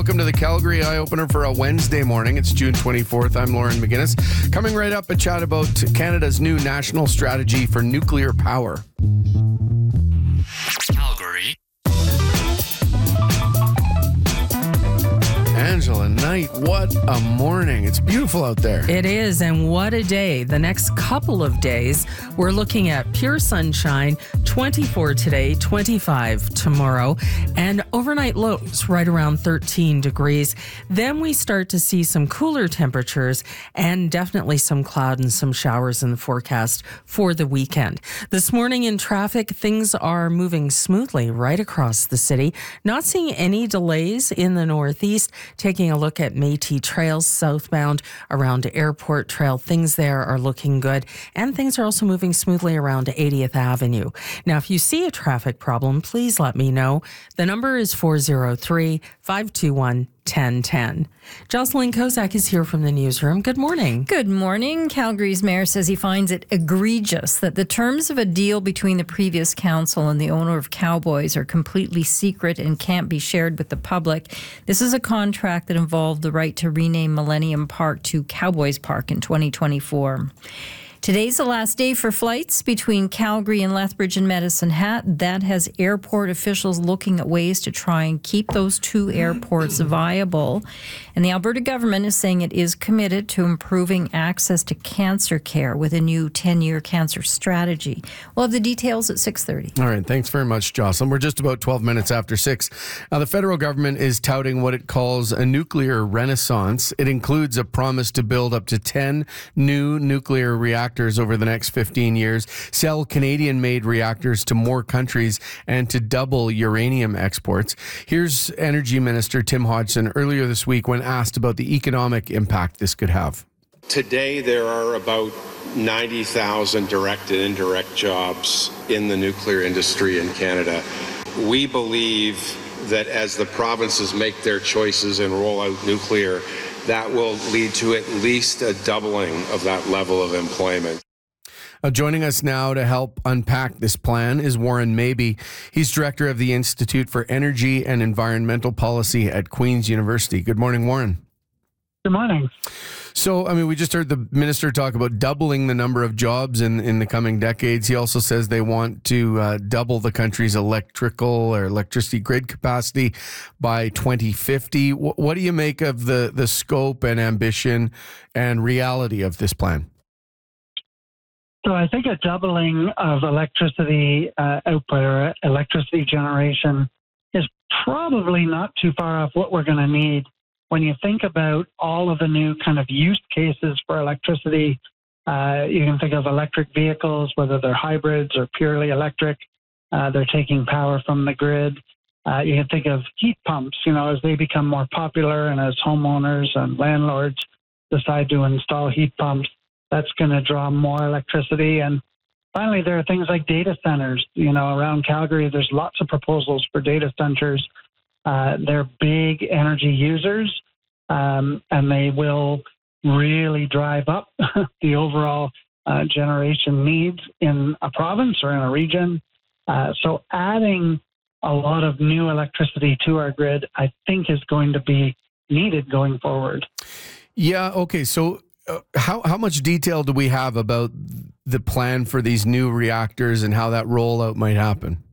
Welcome to the Calgary Eye Opener for a Wednesday morning. It's June 24th. I'm Lauren McGinnis. Coming right up, a chat about Canada's new national strategy for nuclear power. Calgary. Angela Knight, what a morning. It's beautiful out there. It is, and what a day. The next couple of days, we're looking at pure sunshine, 24 today, 25 tomorrow, and overnight lows right around 13 degrees. Then we start to see some cooler temperatures and definitely some cloud and some showers in the forecast for the weekend. This morning in traffic, things are moving smoothly right across the city. Not seeing any delays in the northeast. Taking a look at Métis Trails southbound around Airport Trail. Things there are looking good, and things are also moving smoothly around 80th Avenue. Now, if you see a traffic problem, please let me know. The number is 403-521-1010. Jocelyn Kozak is here from the newsroom. Good morning. Good morning. Calgary's mayor says he finds it egregious that the terms of a deal between the previous council and the owner of Cowboys are completely secret and can't be shared with the public. This is a contract that involved the right to rename Millennium Park to Cowboys Park in 2024. Today's the last day for flights between Calgary and Lethbridge and Medicine Hat. That has airport officials looking at ways to try and keep those two airports viable. And the Alberta government is saying it is committed to improving access to cancer care with a new 10-year cancer strategy. We'll have the details at 6:30. All right. Thanks very much, Jocelyn. We're just about 12 minutes after 6. Now, the federal government is touting what it calls a nuclear renaissance. It includes a promise to build up to 10 new nuclear reactors over the next 15 years, sell Canadian-made reactors to more countries, and to double uranium exports. Here's Energy Minister Tim Hodgson earlier this week when asked about the economic impact this could have. Today, there are about 90,000 direct and indirect jobs in the nuclear industry in Canada. We believe that as the provinces make their choices and roll out nuclear, that will lead to at least a doubling of that level of employment. Joining us now to help unpack this plan is Warren Mabey. He's director of the Institute for Energy and Environmental Policy at Queen's University. Good morning, Warren. Good morning. So, we just heard the minister talk about doubling the number of jobs in the coming decades. He also says they want to double the country's electricity grid capacity by 2050. What do you make of the scope and ambition and reality of this plan? So I think a doubling of electricity output or electricity generation is probably not too far off what we're going to need. When you think about all of the new kind of use cases for electricity, you can think of electric vehicles, whether they're hybrids or purely electric. They're taking power from the grid. You can think of heat pumps, as they become more popular and as homeowners and landlords decide to install heat pumps, that's going to draw more electricity. And finally, there are things like data centers. Around Calgary, there's lots of proposals for data centers. They're big energy users, and they will really drive up the overall generation needs in a province or in a region. So adding a lot of new electricity to our grid, I think, is going to be needed going forward. Yeah, okay. So how much detail do we have about the plan for these new reactors and how that rollout might happen?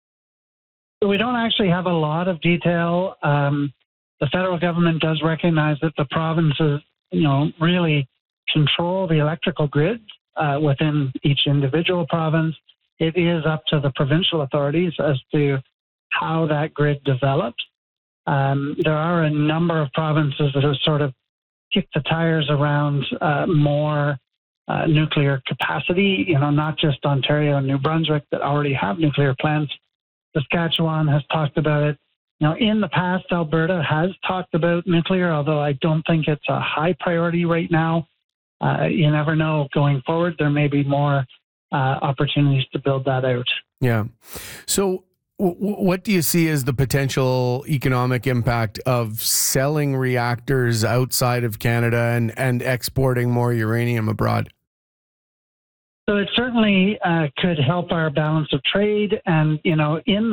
We don't actually have a lot of detail. The federal government does recognize that the provinces, really control the electrical grid within each individual province. It is up to the provincial authorities as to how that grid develops. There are a number of provinces that have sort of kicked the tires around more nuclear capacity, not just Ontario and New Brunswick that already have nuclear plants. Saskatchewan has talked about it. In the past, Alberta has talked about nuclear, although I don't think it's a high priority right now. You never know. Going forward, there may be more opportunities to build that out. Yeah. So what do you see as the potential economic impact of selling reactors outside of Canada and exporting more uranium abroad? So it certainly could help our balance of trade. And, in